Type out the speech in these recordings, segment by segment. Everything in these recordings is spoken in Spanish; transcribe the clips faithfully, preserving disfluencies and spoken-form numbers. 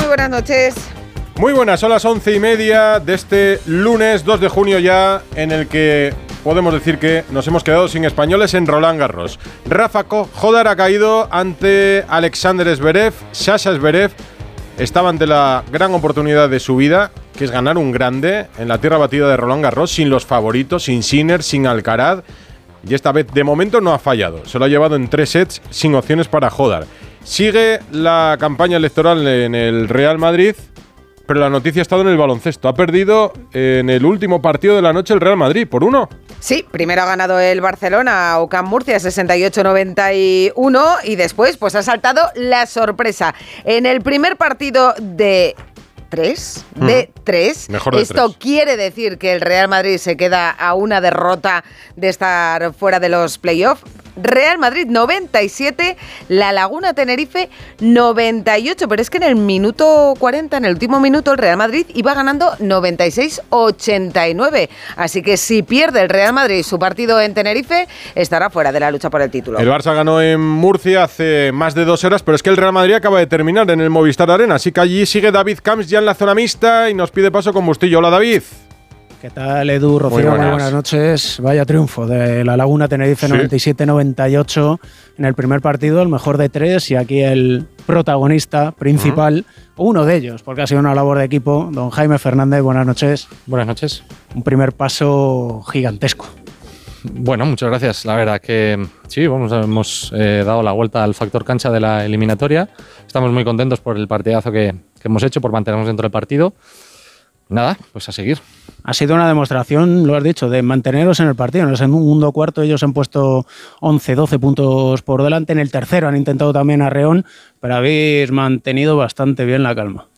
buenas noches. Muy buenas, son las once y media de este lunes dos de junio ya, en el que podemos decir que nos hemos quedado sin españoles en Roland Garros. Rafa Jodar ha caído ante Alexander Zverev. Sasha Zverev estaba ante la gran oportunidad de su vida, que es ganar un grande en la tierra batida de Roland Garros, sin los favoritos, sin Sinner, sin Alcaraz. Y esta vez, de momento, no ha fallado. Se lo ha llevado en tres sets, sin opciones para Jodar. Sigue la campaña electoral en el Real Madrid, pero la noticia ha estado en el baloncesto. Ha perdido en el último partido de la noche el Real Madrid, por uno. Sí, primero ha ganado el Barcelona a UCAM Murcia sesenta y ocho noventa y uno y después pues ha saltado la sorpresa. En el primer partido de tres, de mm. tres, Mejor de esto tres. Quiere decir que el Real Madrid se queda a una derrota de estar fuera de los playoffs. Real Madrid noventa y siete, La Laguna Tenerife noventa y ocho, pero es que en el minuto cuarenta, en el último minuto, el Real Madrid iba ganando noventa y seis ochenta y nueve, así que si pierde el Real Madrid su partido en Tenerife, estará fuera de la lucha por el título. El Barça ganó en Murcia hace más de dos horas, pero es que el Real Madrid acaba de terminar en el Movistar Arena, así que allí sigue David Camps ya en la zona mixta y nos pide paso con Bustillo. Hola, David. ¿Qué tal, Edu? Rocío, muy buenas. Muy buenas noches. Vaya triunfo de La Laguna Tenerife, sí. noventa y siete noventa y ocho en el primer partido, el mejor de tres, y aquí el protagonista principal, uh-huh. uno de ellos, porque ha sido una labor de equipo, don Jaime Fernández. Buenas noches. Buenas noches. Un primer paso gigantesco. Bueno, muchas gracias. La verdad que sí, vamos, hemos eh, dado la vuelta al factor cancha de la eliminatoria. Estamos muy contentos por el partidazo que, que hemos hecho, por mantenernos dentro del partido. Nada, pues a seguir. Ha sido una demostración, lo has dicho, de manteneros en el partido. En el segundo cuarto ellos han puesto once, doce puntos por delante. En el tercero han intentado también Arreón, pero habéis mantenido bastante bien la calma.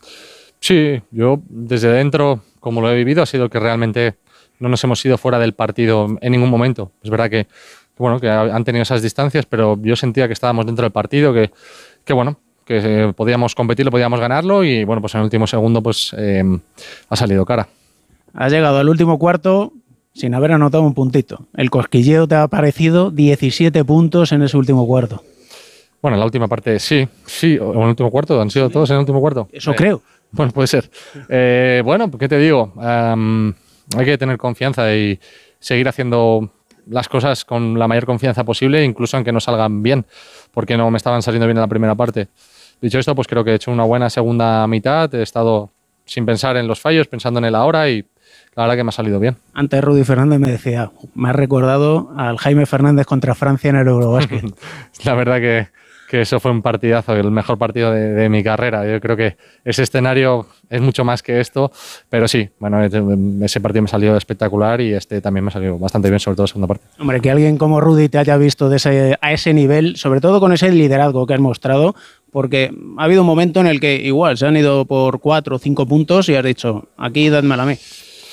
Sí, yo desde dentro, como lo he vivido, ha sido que realmente no nos hemos ido fuera del partido en ningún momento. Es verdad que, que, bueno, que han tenido esas distancias, pero yo sentía que estábamos dentro del partido, que, que bueno... que podíamos competirlo, podíamos ganarlo y bueno, pues en el último segundo pues eh, ha salido cara. Has llegado al último cuarto sin haber anotado un puntito. El cosquilleo te ha parecido diecisiete puntos en ese último cuarto. Bueno, en la última parte sí, sí, o en el último cuarto, han sido todos en el último cuarto. Eso eh, creo. Bueno, puede ser. Eh, bueno, ¿qué te digo? Um, hay que tener confianza y seguir haciendo las cosas con la mayor confianza posible, incluso aunque no salgan bien, porque no me estaban saliendo bien en la primera parte. Dicho esto, pues creo que he hecho una buena segunda mitad, he estado sin pensar en los fallos, pensando en el ahora y la verdad que me ha salido bien. Antes Rudy Fernández me decía, me ha recordado al Jaime Fernández contra Francia en el Eurobásquet. La verdad que, que eso fue un partidazo, el mejor partido de, de mi carrera. Yo creo que ese escenario es mucho más que esto, pero sí, bueno, ese partido me salió espectacular y este también me salió bastante bien, sobre todo la segunda parte. Hombre, que alguien como Rudy te haya visto de ese, a ese nivel, sobre todo con ese liderazgo que has mostrado, porque ha habido un momento en el que igual se han ido por cuatro o cinco puntos y has dicho, aquí dádmela a mí.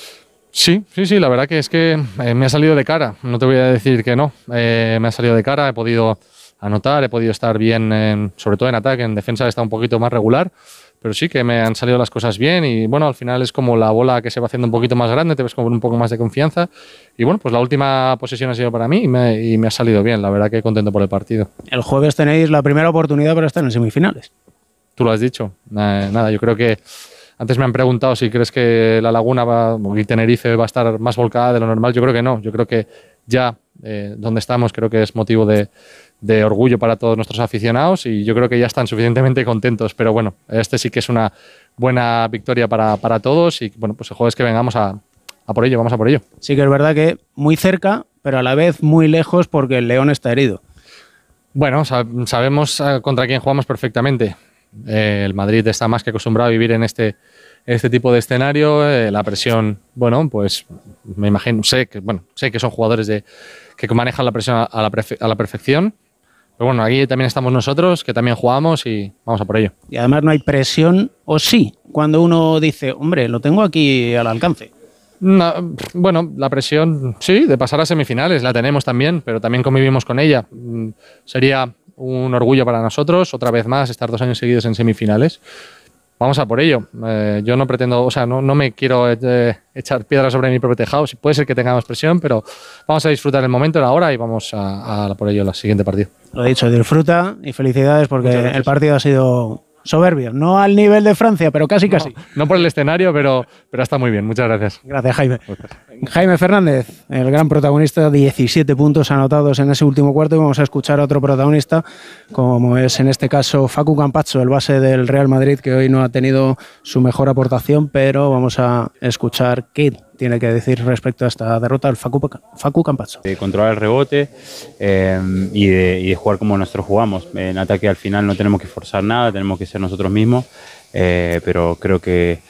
Sí, sí, sí, la verdad que es que eh, me ha salido de cara, no te voy a decir que no, eh, me ha salido de cara, he podido anotar, he podido estar bien, en, sobre todo en ataque, en defensa está un poquito más regular, pero sí que me han salido las cosas bien y bueno, al final es como la bola que se va haciendo un poquito más grande, te ves con un poco más de confianza y bueno, pues la última posesión ha sido para mí y me, y me ha salido bien, la verdad que contento por el partido. El jueves tenéis la primera oportunidad para estar en semifinales. Tú lo has dicho, eh, nada, yo creo que antes me han preguntado si crees que La Laguna va, y Tenerife va a estar más volcada de lo normal, yo creo que no, yo creo que ya eh, donde estamos creo que es motivo de de orgullo para todos nuestros aficionados y yo creo que ya están suficientemente contentos, pero bueno, este sí que es una buena victoria para, para todos y bueno, pues el jueves que vengamos a, a por ello, vamos a por ello. Sí que es verdad que muy cerca, pero a la vez muy lejos porque el León está herido. Bueno, sab- sabemos contra quién jugamos perfectamente. Eh, el Madrid está más que acostumbrado a vivir en este, este tipo de escenario, eh, la presión, bueno, pues me imagino, sé que, bueno, sé que son jugadores de, que manejan la presión a la, prefe- a la perfección. Pero bueno, aquí también estamos nosotros, que también jugamos y vamos a por ello. Y además no hay presión, o sí, cuando uno dice, hombre, lo tengo aquí al alcance. No, bueno, la presión, sí, de pasar a semifinales, la tenemos también, pero también convivimos con ella. Sería un orgullo para nosotros, otra vez más, estar dos años seguidos en semifinales. Vamos a por ello. Eh, yo no pretendo, o sea, no, no me quiero eh, echar piedras sobre mi propio tejado. Puede ser que tengamos presión, pero vamos a disfrutar el momento, la hora y vamos a, a por ello el siguiente partido. Lo he dicho, disfruta y felicidades porque el partido ha sido soberbio. No al nivel de Francia, pero casi casi. No, no por el escenario, pero, pero está muy bien. Muchas gracias. Gracias, Jaime. Jaime Fernández, el gran protagonista, diecisiete puntos anotados en ese último cuarto, y vamos a escuchar a otro protagonista, como es en este caso Facu Campazzo, el base del Real Madrid, que hoy no ha tenido su mejor aportación, pero vamos a escuchar qué tiene que decir respecto a esta derrota el Facu, Facu Campazzo. De controlar el rebote eh, y, de, y de jugar como nosotros jugamos. En ataque al final no tenemos que forzar nada, tenemos que ser nosotros mismos, eh, pero creo que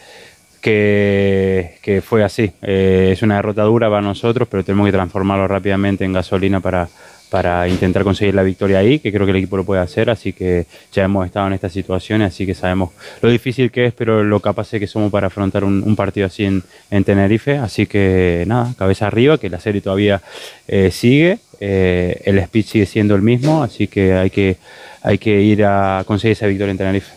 Que, que fue así. Eh, es una derrota dura para nosotros, pero tenemos que transformarlo rápidamente en gasolina para, para intentar conseguir la victoria ahí, que creo que el equipo lo puede hacer, así que ya hemos estado en estas situaciones, así que sabemos lo difícil que es, pero lo capaces que somos para afrontar un, un partido así en, en Tenerife, así que nada, cabeza arriba, que la serie todavía eh, sigue, eh, el speech sigue siendo el mismo, así que hay que, hay que ir a conseguir esa victoria en Tenerife.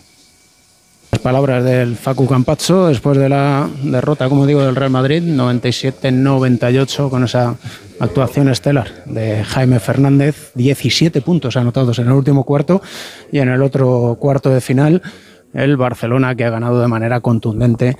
Las palabras del Facu Campazzo después de la derrota, como digo, del Real Madrid, noventa y siete noventa y ocho, con esa actuación estelar de Jaime Fernández, diecisiete puntos anotados en el último cuarto, y en el otro cuarto de final el Barcelona, que ha ganado de manera contundente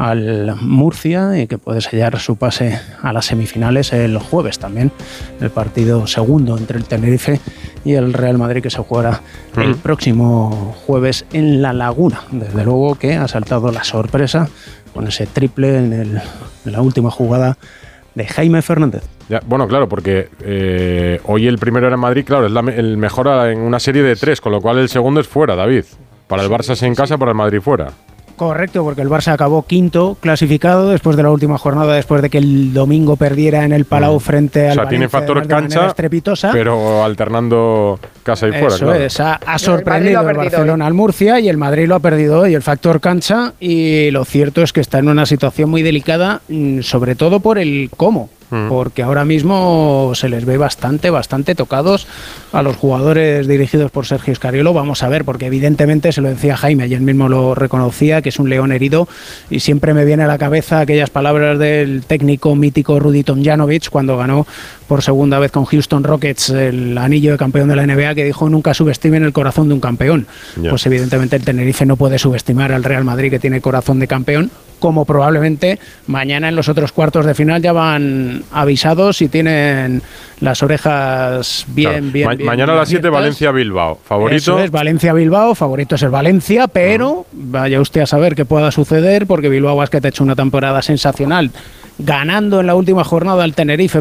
al Murcia y que puede sellar su pase a las semifinales el jueves también, el partido segundo entre el Tenerife y el Real Madrid, que se jugará mm. el próximo jueves en La Laguna. Desde luego que ha saltado la sorpresa con ese triple en, el, en la última jugada de Jaime Fernández. Ya, bueno, claro, porque eh, hoy el primero era en Madrid, claro, es la, el mejor en una serie de tres, con lo cual el segundo es fuera, David. Para el Barça es en casa, para el Madrid fuera. Correcto, porque el Barça acabó quinto clasificado después de la última jornada, después de que el domingo perdiera en el Palau mm. frente al Valencia. O sea, Valencia, tiene factor cancha, estrepitosa, pero alternando casa y fuera. Eso claro. es, ha, ha sorprendido el, el Barcelona hoy al Murcia, y el Madrid lo ha perdido hoy, el factor cancha, y lo cierto es que está en una situación muy delicada, sobre todo por el cómo. Porque ahora mismo se les ve bastante, bastante tocados a los jugadores dirigidos por Sergio Scariolo. Vamos a ver, porque evidentemente, se lo decía Jaime y él mismo lo reconocía, que es un león herido, y siempre me viene a la cabeza aquellas palabras del técnico mítico Rudy Tomljanovic cuando ganó por segunda vez con Houston Rockets el anillo de campeón de la N B A, que dijo: nunca subestimen el corazón de un campeón. Yeah. Pues evidentemente el Tenerife no puede subestimar al Real Madrid, que tiene corazón de campeón, como probablemente mañana en los otros cuartos de final ya van avisados y tienen las orejas bien, claro. bien, Ma bien. Mañana bien a las siete, Valencia-Bilbao. ¿Favorito? Eso es, Valencia-Bilbao. Favorito es el Valencia, pero uh-huh. vaya usted a saber qué pueda suceder, porque Bilbao Basket ha hecho una temporada sensacional, ganando en la última jornada al Tenerife